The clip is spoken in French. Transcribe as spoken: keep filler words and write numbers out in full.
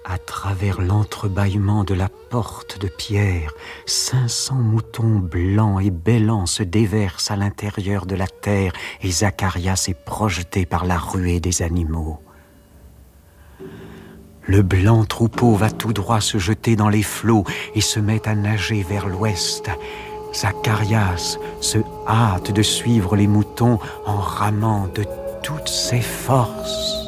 À travers l'entrebâillement de la porte de pierre, cinq cents moutons blancs et bêlants se déversent à l'intérieur de la terre et Zacharias est projeté par la ruée des animaux. Le blanc troupeau va tout droit se jeter dans les flots et se met à nager vers l'ouest. Zacharias se hâte de suivre les moutons en ramant de toutes ses forces.